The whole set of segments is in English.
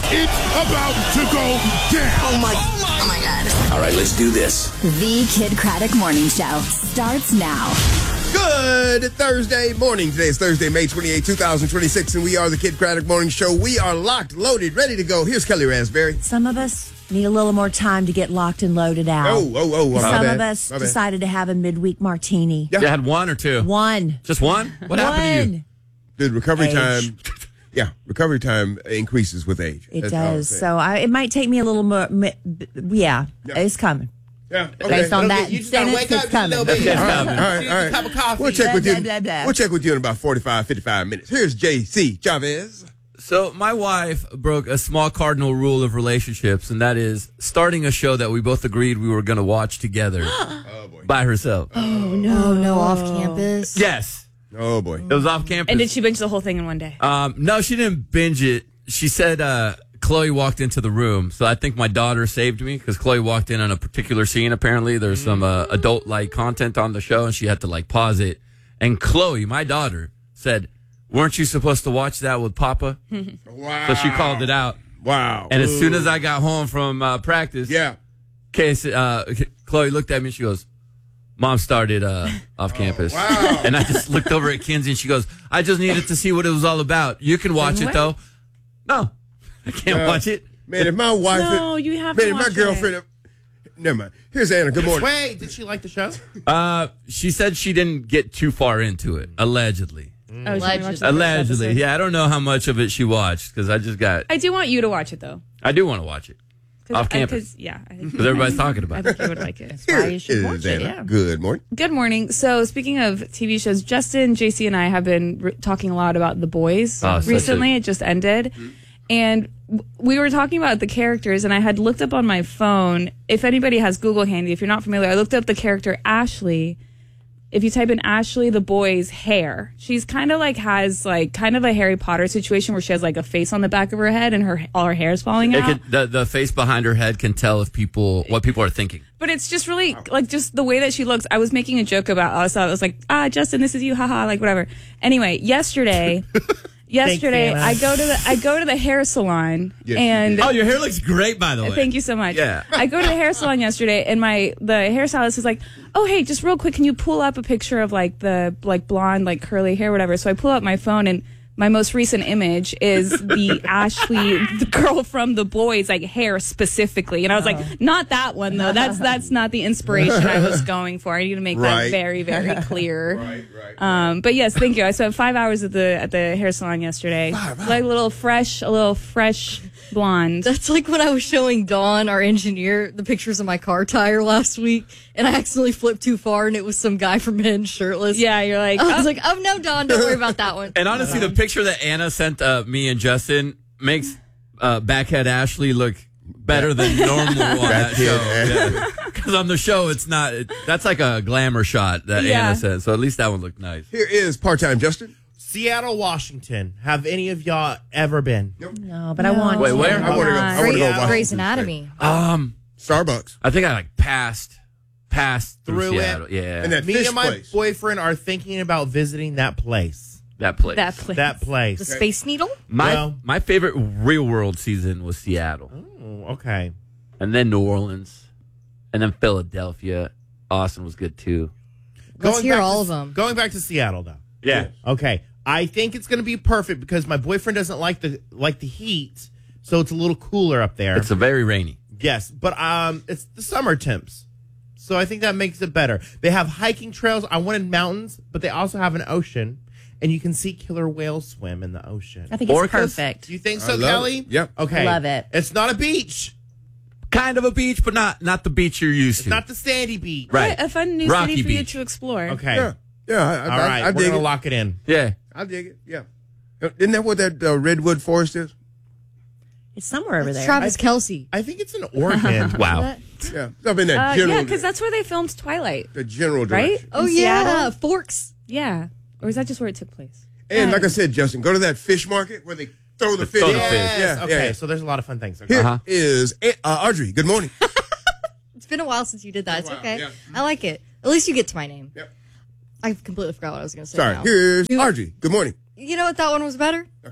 It's about to go down. Oh my God. All right, let's do this. The Kid Craddock Morning Show starts now. Good Thursday morning. Today is Thursday, May 28, 2026, and we are the Kid Craddock Morning Show. We are locked, loaded, ready to go. Here's Kelly Raspberry. Some of us need a little more time to get locked and loaded out. Some of us decided to have a midweek martini. Yeah. You had one or two? One. Just one? What happened to you? Good recovery Age. time. Yeah, recovery time increases with age. It does. So it might take me a little more. Yeah, it's coming. Yeah, okay. Based on that You just gotta sentence, wake up it's coming. All right. Cup of coffee. We'll check with you. Blah, blah, blah. We'll check with you in about 45, 55 minutes. Here's JC Chavez. So my wife broke a small cardinal rule of relationships, and that is starting a show that we both agreed we were going to watch together by herself. No, off campus. Yes. Oh, boy. It was off campus. And did she binge the whole thing in one day? No, she didn't binge it. She said Chloe walked into the room, so I think my daughter saved me because Chloe walked in on a particular scene. Apparently, there's some adult-like content on the show, and she had to pause it. And Chloe, my daughter, said, "Weren't you supposed to watch that with Papa?" Wow. So she called it out. Wow. And as soon as I got home from practice, Chloe looked at me and she goes, "Mom started off campus." Wow. And I just looked over at Kinsey and she goes, "I just needed to see what it was all about. You can watch it, though." No, I can't watch it. Man, if my wife... No, you have to Man, if my watch girlfriend... Never mind. Here's Anna. Good morning. Wait, did she like the show? She said she didn't get too far into it, allegedly. Oh, she watched the first Allegedly. episode. Yeah, I don't know how much of it she watched because I just got... I do want you to watch it, though. I do want to watch it. Off campus. Yeah. I think Because everybody's talking I about think it. you would like it. Here you should watch is it, Anna. yeah. Good morning. Good morning. So, speaking of TV shows, Justin, JC, and I have been talking a lot about The Boys recently. It just ended. And we were talking about the characters, and I had looked up on my phone. If anybody has Google handy, if you're not familiar, I looked up the character Ashley. If you type in Ashley the Boy's hair, she's kind of has kind of a Harry Potter situation where she has a face on the back of her head and all her hair is falling out. The face behind her head can tell what people are thinking. But it's just really just the way that she looks. I was making a joke about us. I was like, Justin, this is you, haha, whatever. Anyway, yesterday I go to the hair salon and your hair looks great, by the way. Thank you so much. Yeah. I go to the hair salon yesterday and the hairstylist is like, "Oh, hey, just real quick, can you pull up a picture of the blonde curly hair, whatever?" So I pull up my phone and my most recent image is the Ashley, the girl from The Boys, hair specifically. And I was like, not that one, though. That's not the inspiration I was going for. I need to make that very, very clear. Right. But yes, thank you. I spent 5 hours at the hair salon yesterday. A little fresh blonde. That's like when I was showing Dawn, our engineer, the pictures of my car tire last week, and I accidentally flipped too far, and it was some guy from Men shirtless. Yeah, you're like... I was like, oh, no, Dawn, don't worry about that one. And honestly, the picture that Anna sent me and Justin makes Backhead Ashley look better than normal on that show. Because on the show, it's not... that's like a glamour shot that Anna sent, so at least that one looked nice. Here is part-time Justin. Seattle, Washington. Have any of y'all ever been? No, but I want Wait, to. where? I want to go. I want to go. Washington Grey's State. Anatomy. Starbucks. I think I passed through Through Seattle. it. Yeah. And that Me fish and my place. boyfriend are thinking about visiting that place. that place. That place. The Space Needle? My favorite Real World season was Seattle. Oh, okay. And then New Orleans. And then Philadelphia. Austin was good, too. Let's hear back all to- of them. Going back to Seattle, though. Yeah. Okay. I think it's going to be perfect because my boyfriend doesn't like the heat, so it's a little cooler up there. It's a very rainy. Yes, but it's the summer temps, so I think that makes it better. They have hiking trails. I wanted mountains, but they also have an ocean, and you can see killer whales swim in the ocean. I think it's Orcas? perfect. Do you think so, I love Kelly? it. Yep. Okay. Love it. It's not a beach. Kind of a beach, but not the beach you're used It's to. not the sandy beach. Right. A fun new Rocky city for you Beach. to explore. Okay. Yeah. All right. I We're dig gonna it. lock it in. Yeah. I dig it. Yeah. Isn't that what that redwood forest is? It's somewhere over there. Travis Kelce. I think it's in Oregon. Wow. Yeah. Up in that general. Yeah, because that's where they filmed Twilight, the general right? direction. Oh, In yeah. Seattle? Forks. Yeah. Or is that just where it took place? And like I said, Justin, go to that fish market where they throw the fish. throw the in. fish. Yes. Yeah. Okay. Yeah. So there's a lot of fun things. Okay. Here is Audrey. Good morning. It's been a while since you did that. It's while, okay. yeah. I like it. At least you get to my name. Yep. I completely forgot what I was going to say Sorry. now. Here's Audrey. Good morning. You know what? That one was better. Okay.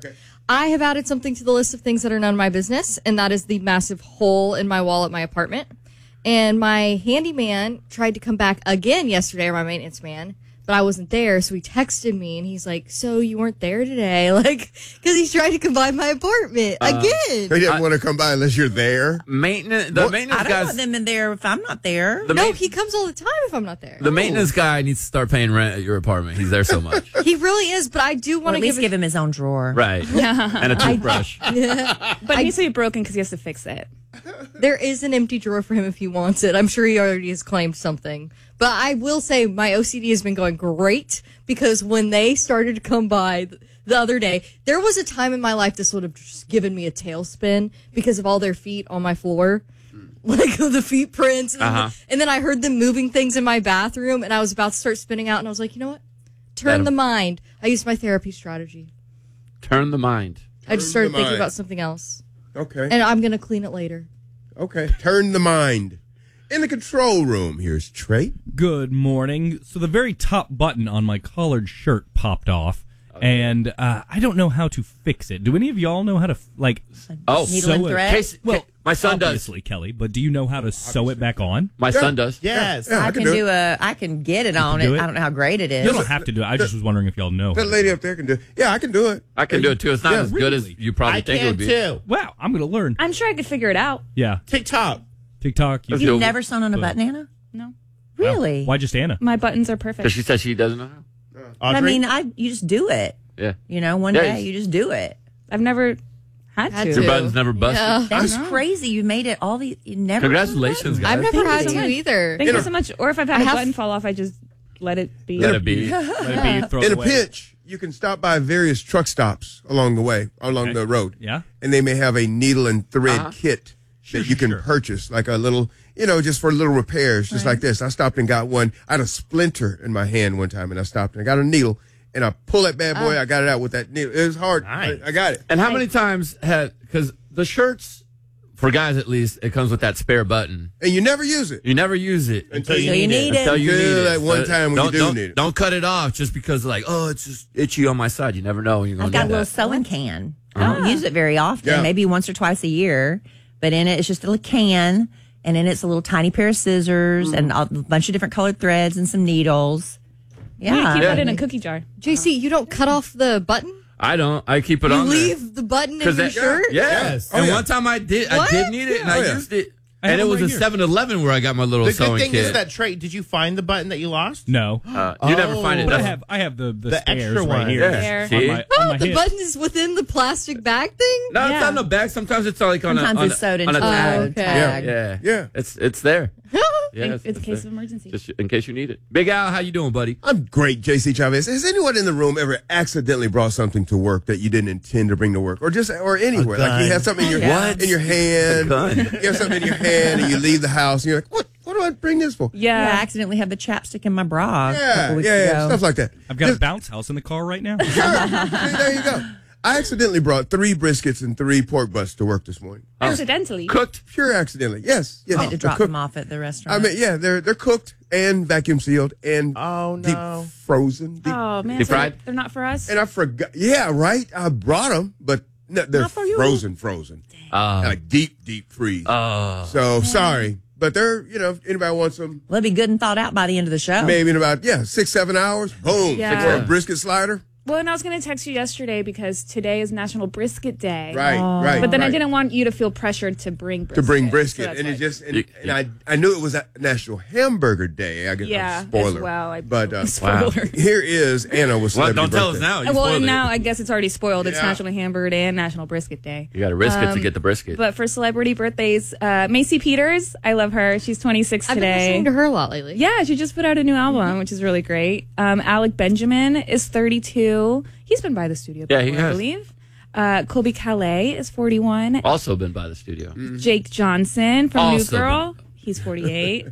I have added something to the list of things that are none of my business, and that is the massive hole in my wall at my apartment. And my handyman tried to come back again yesterday, or my maintenance man, but I wasn't there, so he texted me, and he's like, so you weren't there today? Like, because he's trying to come by my apartment again. He didn't want to come by unless you're there. Maintenance I don't guys. want them in there if I'm not there. No, he comes all the time if I'm not there. The maintenance guy needs to start paying rent at your apartment. He's there so much. He really is, but I do Or want at to least give him his own drawer. Right. And a toothbrush. But it needs to be broken because he has to fix it. There is an empty drawer for him if he wants it. I'm sure he already has claimed something. But I will say my OCD has been going great because when they started to come by the other day, there was a time in my life this would have just given me a tailspin because of all their feet on my floor. Like the feet prints. And then I heard them moving things in my bathroom and I was about to start spinning out and I was like, you know what? Turn the mind. I used my therapy strategy. Turn the mind. I just started thinking about something else. Okay. And I'm going to clean it later. Okay. Turn the mind. In the control room, here's Trey. Good morning. So the very top button on my collared shirt popped off, and I don't know how to fix it. Do any of y'all know how to Oh, Needle and sew thread? Case, Well, my son does. obviously, Kelly, but do you know how to sew it back on? My son does. Yes. Yeah, I can do do I can get it on it. do it? I don't know how great it is. You don't have to do it. I just was wondering if y'all know. That lady up there can do it. Yeah, I can do it. I can do it too. It's not Yeah, as good as really? you probably I think it can would be. too. Wow, I'm going to learn. I'm sure I could figure it out. Yeah. TikTok. TikTok. Let's You've do it. never sewn on a button, Anna? No. Really? Why just Anna? My buttons are perfect. Because she said she doesn't know how. I Audrey? mean, you just do it. Yeah. You know, one Yeah, day you just do it. I've never had Had to. to. Your button's never busted. Yeah. That's crazy. You made it all the. You never. Congratulations, guys. I've never Thank you had so to much. either. Thank you so much. Or if I've had a have- button fall off, I just let it be. Let it be. Let it be. Throw it In a away. pinch, you can stop by various truck stops along the way, along the road. Yeah. And they may have a needle and thread kit that you can purchase, like a little, just for little repairs, just like this. I stopped and got one. I had a splinter in my hand one time, and I stopped and I got a needle, and I pulled that bad boy. I got it out with that needle. It was hard. Nice. I got it. And how many times because the shirts, for guys at least, it comes with that spare button. And you never use it. You never use it Until you So you need need it. until it. you need Until it. that one time when you do don't, need it. Don't cut it off just because it's just itchy on my side. You never know when you're going I've to got a do little that. sewing can. I don't use it very often, Yeah. maybe once or twice a year. But in it, it's just a little can, and in it's a little tiny pair of scissors and a bunch of different colored threads and some needles. You Yeah. keep it in a cookie jar. JC, you don't cut off the button? I don't. I keep it You on there. leave the button in 'Cause your that- shirt? Yes. Oh, And yeah. one time I did What? need it, and I yeah. used it. I have And it them was right a here. 7-Eleven where I got my little The good sewing thing kit. is that, Trey, did you find the button that you lost? No. You never find it. But That's- I have the The spares extra right one. here. Yeah. On See? my, on Oh, my the hip. button is within the plastic bag thing? No, it's Yeah. not on the bag. Sometimes it's like on Sometimes a, on it's sewed a, into on a the tag. okay. tag. Yeah. Yeah. It's there. Yeah, It's a case of emergency. Just in case you need it. Big Al, how you doing, buddy? I'm great, JC Chavez. Has anyone in the room ever accidentally brought something to work that you didn't intend to bring to work, or anywhere? Like you have something in your What? in your hand. A gun. You have something in your hand, and you leave the house, and you're like, "What? What do I bring this for?" Yeah, I Yeah. accidentally had the chapstick in my bra a Yeah, couple weeks yeah, ago. stuff like that. I've got a bounce house in the car right now. See, there you go. I accidentally brought 3 briskets and 3 pork butts to work this morning. Accidentally. Cooked. Pure accidentally. Yes. I had to They're drop cooked. them off at the restaurant. I mean, yeah, they're cooked and vacuum sealed and Oh, no. deep frozen. Deep, Oh, man. Deep so fried? They're not for us? And I forgot. Yeah, right. I brought them, but no, they're Not for you. frozen. Like deep freeze. So sorry, but they're if anybody wants them, Well, it'll be good and thought out by the end of the show. maybe in about 6-7 hours. Boom. Yeah. For a brisket slider. Well, and I was going to text you yesterday because today is National Brisket Day. Right. Right. But then I right. didn't want you to feel pressured to bring brisket. to bring So brisket, that's and why. it just and I knew it was a National Hamburger Day. I guess Yeah, a spoiler. as well. But Spoiler. here is Anna with Well, celebrity don't tell us birthday. now. You Well, spoiled it. now I guess it's already spoiled. It's Yeah. National Hamburger Day and National Brisket Day. You got to risk it to get the brisket. But for celebrity birthdays, Macy Peters, I love her. She's 26 I've been today. listening to her a lot lately. Yeah, she just put out a new album, which is really great. Alec Benjamin is 32. He's been by the studio Yeah, before, he I has. believe. Colby Calais is 41. Also been by the studio. Jake Johnson from New Also Girl, he's 48.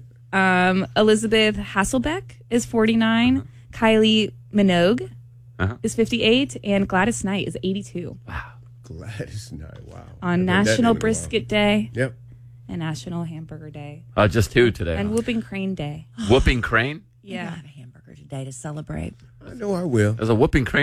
Elizabeth Hasselbeck is 49. Kylie Minogue is 58. And Gladys Knight is 82. Gladys Knight. Wow. On Haven't heard that National in a while. Brisket Day Yep. and National Hamburger Day Just 2 today. and Whooping Crane Day. Whooping crane? I Yeah. have a hamburger today to celebrate. I know I will. There's a whooping crane.